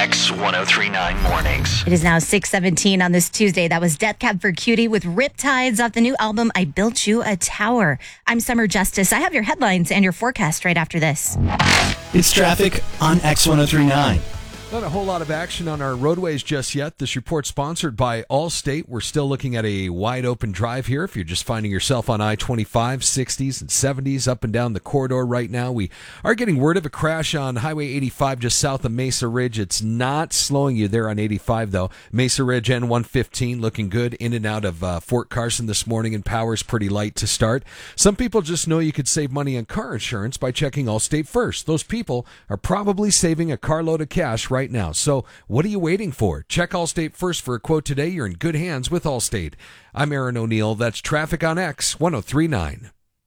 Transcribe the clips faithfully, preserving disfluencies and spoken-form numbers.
X ten thirty-nine Mornings. It is now six seventeen on this Tuesday. That was Death Cab for Cutie with Riptides off the new album, I Built You a Tower. I'm Summer Justice. I have your headlines and your forecast right after this. It's traffic on X ten thirty-nine. Not a whole lot of action on our roadways just yet. This report sponsored by Allstate. We're still looking at a wide open drive here. If you're just finding yourself on I twenty-five, sixties, and seventies up and down the corridor right now, we are getting word of a crash on Highway eighty-five just south of Mesa Ridge. It's not slowing you there on eighty-five, though. Mesa Ridge N one fifteen looking good in and out of uh, Fort Carson this morning, and power's pretty light to start. Some people just know you could save money on car insurance by checking Allstate first. Those people are probably saving a carload of cash right now. So what are you waiting for? Check Allstate first for a quote today. You're in good hands with Allstate. I'm Aaron O'Neill. That's traffic on X ten thirty-nine.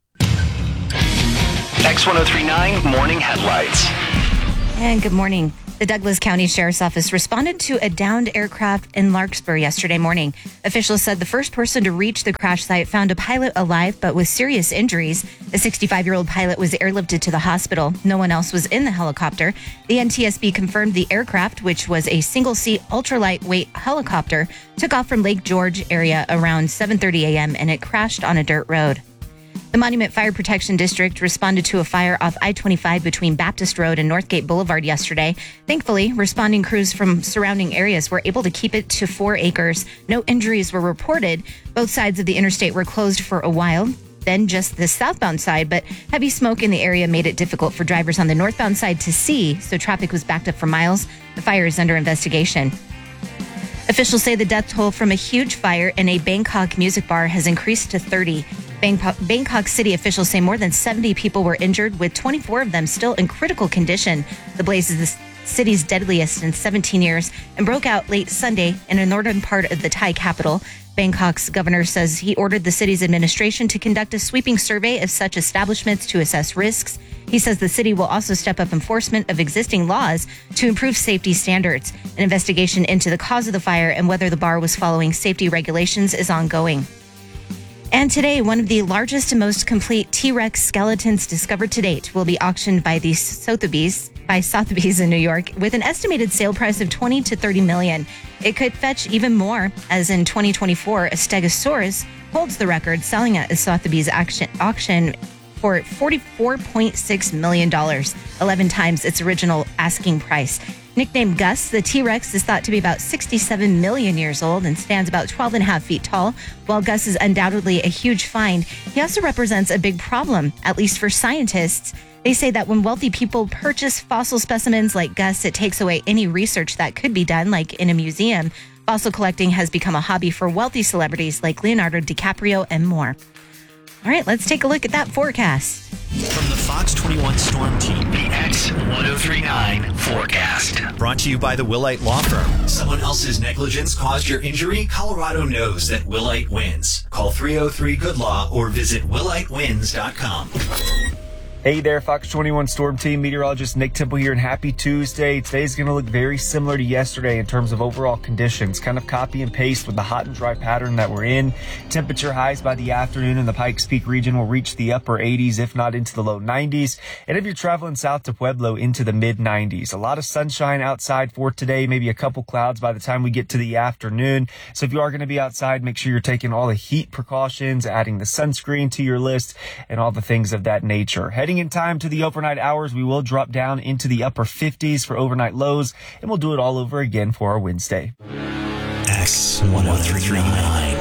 X ten thirty-nine Morning Headlights. And good morning. The Douglas County Sheriff's Office responded to a downed aircraft in Larkspur yesterday morning. Officials said the first person to reach the crash site found a pilot alive but with serious injuries. A sixty-five-year-old pilot was airlifted to the hospital. No one else was in the helicopter. The N T S B confirmed the aircraft, which was a single-seat, ultra-lightweight helicopter, took off from Lake George area around seven thirty a.m. and it crashed on a dirt road. The Monument Fire Protection District responded to a fire off I twenty-five between Baptist Road and Northgate Boulevard yesterday. Thankfully, responding crews from surrounding areas were able to keep it to four acres. No injuries were reported. Both sides of the interstate were closed for a while, then just the southbound side, but heavy smoke in the area made it difficult for drivers on the northbound side to see, so traffic was backed up for miles. The fire is under investigation. Officials say the death toll from a huge fire in a Bangkok music bar has increased to thirty. Bangkok, Bangkok City officials say more than seventy people were injured, with twenty-four of them still in critical condition. The blaze is the city's deadliest in seventeen years and broke out late Sunday in a northern part of the Thai capital. Bangkok's governor says he ordered the city's administration to conduct a sweeping survey of such establishments to assess risks. He says the city will also step up enforcement of existing laws to improve safety standards. An investigation into the cause of the fire and whether the bar was following safety regulations is ongoing. And today, one of the largest and most complete T-Rex skeletons discovered to date will be auctioned by the Sotheby's by Sotheby's in New York with an estimated sale price of twenty to thirty million. It could fetch even more, as in twenty twenty-four, a Stegosaurus holds the record, selling at a Sotheby's auction, auction for forty-four point six million dollars, eleven times its original asking price. Nicknamed Gus, the T-Rex is thought to be about sixty-seven million years old and stands about twelve and a half feet tall. While Gus is undoubtedly a huge find, he also represents a big problem, at least for scientists. They say that when wealthy people purchase fossil specimens like Gus, it takes away any research that could be done, like in a museum. Fossil collecting has become a hobby for wealthy celebrities like Leonardo DiCaprio and more. All right, let's take a look at that forecast. From the Fox twenty-one Storm Team, The X ten thirty-nine Forecast. brought to you by the Willite Law Firm. Someone else's negligence caused your injury? Colorado knows that Willite wins. Call three oh three good law or visit willite wins dot com. Hey there, Fox twenty-one Storm Team. Meteorologist Nick Temple here, and happy Tuesday. Today's going to look very similar to yesterday in terms of overall conditions. Kind of copy and paste with the hot and dry pattern that we're in. Temperature highs by the afternoon in the Pikes Peak region will reach the upper eighties, if not into the low nineties. And if you're traveling south to Pueblo, into the mid nineties. A lot of sunshine outside for today, maybe a couple clouds by the time we get to the afternoon. So if you are going to be outside, make sure you're taking all the heat precautions, adding the sunscreen to your list, and all the things of that nature. Heading in time to the overnight hours, we will drop down into the upper fifties for overnight lows, and we'll do it all over again for our Wednesday. X ten thirty-nine.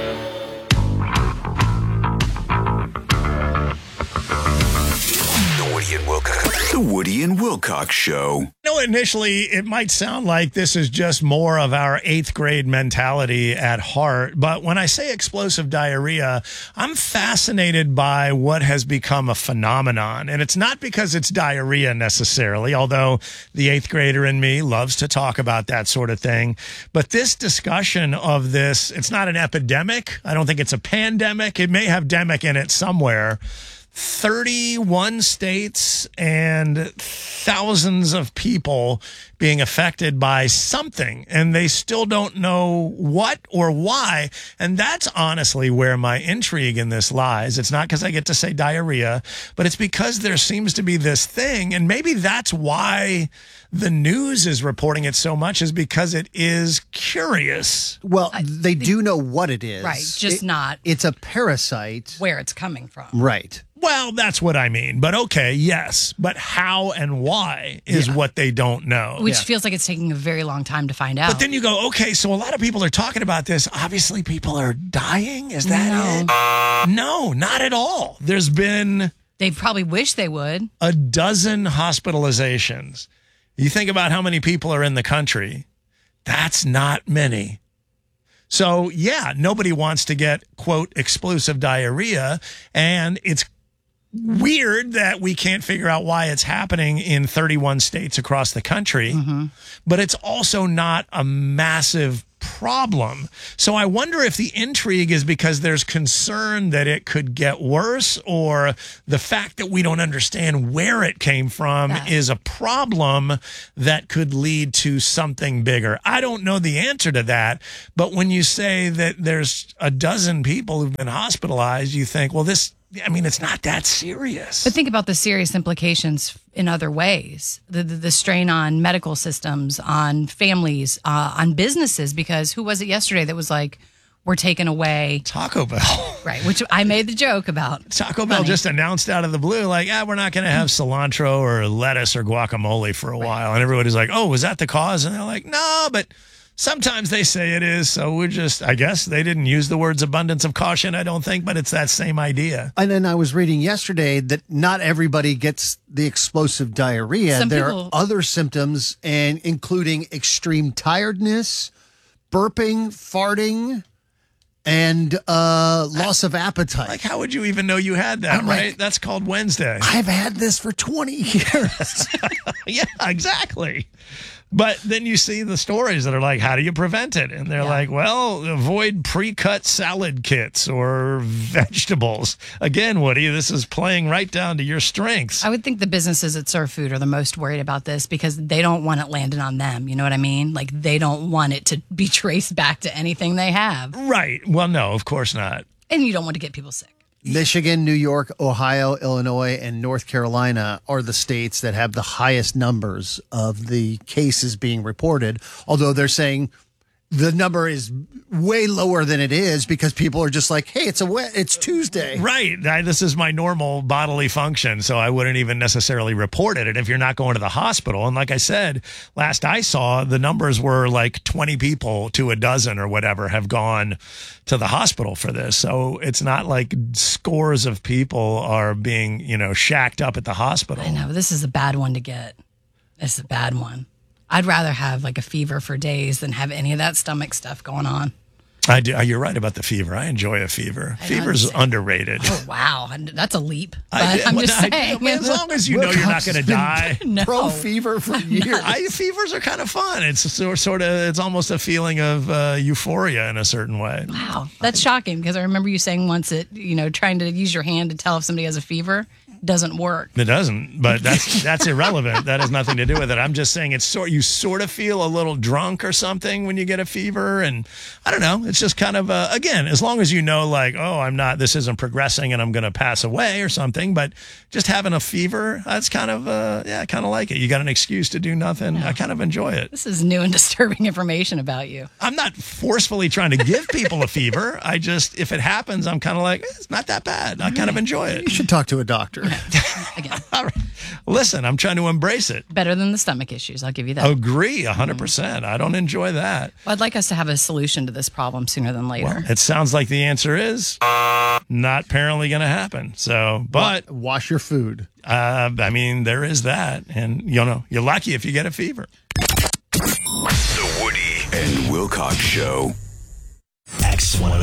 The Woody and Wilcox. The Woody and Wilcox Show. You know, initially, it might sound like this is just more of our eighth grade mentality at heart. But when I say explosive diarrhea, I'm fascinated by what has become a phenomenon. And it's not because it's diarrhea necessarily, although the eighth grader in me loves to talk about that sort of thing. But this discussion of this, it's not an epidemic. I don't think it's a pandemic. It may have demic in it somewhere. thirty-one states and thousands of people being affected by something, and they still don't know what or why. And that's honestly where my intrigue in this lies. It's not because I get to say diarrhea, but it's because there seems to be this thing, and maybe that's why the news is reporting it so much, is because it is curious. Well, they do know what it is. Right, just It- not It's a parasite. where it's coming from. Right. Well, that's what I mean. But okay, yes. But how and why is Yeah. what they don't know. Which feels like it's taking a very long time to find out. But then you go, okay, so a lot of people are talking about this. Obviously, people are dying. Is that it? No, not at all. There's been They probably wish they would. a dozen hospitalizations. You think about how many people are in the country. That's not many. So, yeah, nobody wants to get, quote, explosive diarrhea. And it's weird that we can't figure out why it's happening in thirty-one states across the country. Mm-hmm. But it's also not a massive problem. So I wonder if the intrigue is because there's concern that it could get worse, or the fact that we don't understand where it came from That. is a problem that could lead to something bigger. I don't know the answer to that, but when you say that there's a dozen people who've been hospitalized, you think, well, this, I mean, it's not that serious. But think about the serious implications in other ways. The, the, the strain on medical systems, on families, uh, on businesses, because who was it yesterday that was like, we're taking away, Taco Bell. right, which I made the joke about. Taco Bell Funny. just announced out of the blue, like, ah, we're not going to have cilantro or lettuce or guacamole for a while. And everybody's like, oh, was that the cause? And they're like, no, but sometimes they say it is. So we're just, I guess they didn't use the words abundance of caution, I don't think, but it's that same idea. And then I was reading yesterday that not everybody gets the explosive diarrhea. Some there people- are other symptoms, and including extreme tiredness, burping, farting, and uh, loss of appetite. Like, how would you even know you had that, I'm like- right? That's called Wednesday. I've had this for twenty years. Yeah, exactly. But then you see the stories that are like, how do you prevent it? And they're Yeah. like, well, avoid pre-cut salad kits or vegetables. Again, Woody, this is playing right down to your strengths. I would think the businesses that serve food are the most worried about this because they don't want it landing on them. You know what I mean? Like they don't want it to be traced back to anything they have. Right. Well, no, of course not. And you don't want to get people sick. Michigan, New York, Ohio, Illinois, and North Carolina are the states that have the highest numbers of the cases being reported, although they're saying the number is way lower than it is because people are just like, hey, it's a wet, it's Tuesday. Right. I, this is my normal bodily function, so I wouldn't even necessarily report it. And if you're not going to the hospital, and like I said, last I saw, the numbers were like twenty people to a dozen or whatever have gone to the hospital for this. So it's not like scores of people are being, you know, shacked up at the hospital. I know this is a bad one to get. It's a bad one. I'd rather have like a fever for days than have any of that stomach stuff going on. I do. You're right about the fever. I enjoy a fever. I Fever's understand. underrated. Oh, wow. That's a leap. But I- I'm well, just I- saying. I mean, as long as you know you're not going to die. No. Pro fever for years. I, fevers are kind of fun. It's sort sort of, it's almost a feeling of uh, euphoria in a certain way. Wow. That's shocking because I remember you saying once that, you know, trying to use your hand to tell if somebody has a fever doesn't work. It doesn't, but that's that's irrelevant. That has nothing to do with it. I'm just saying it's sort you sort of feel a little drunk or something when you get a fever, and I don't know. It's just kind of uh, again, as long as you know, like, oh, I'm not. This isn't progressing, and I'm going to pass away or something. But just having a fever, that's kind of uh, yeah, I kind of like it. You got an excuse to do nothing. I kind of enjoy it. This is new and disturbing information about you. I'm not forcefully trying to give people a fever. I just, if it happens, I'm kind of like, eh, it's not that bad. I kind of enjoy it. You should talk to a doctor. Again, All right. Listen, I'm trying to embrace it. better than the stomach issues. I'll give you that. Agree, one hundred percent. I don't enjoy that. Well, I'd like us to have a solution to this problem sooner than later. It sounds like the answer is not apparently going to happen. So, but Wash your food. uh, I mean, there is that, and you know, you're lucky if you get a fever. The Woody and Wilcox Show. X one